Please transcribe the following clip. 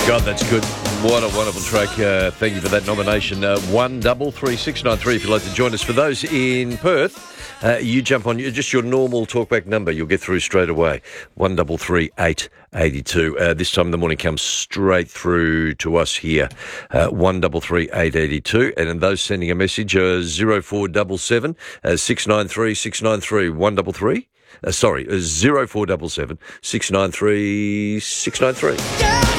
God, that's good. What a wonderful track. Thank you for that nomination. 133693 if you'd like to join us. For those in Perth, you jump on just your normal talkback number. You'll get through straight away. 133882. This time in the morning comes straight through to us here. 133882. And in those sending a message, 0477 693 693 133. 0477 693 693.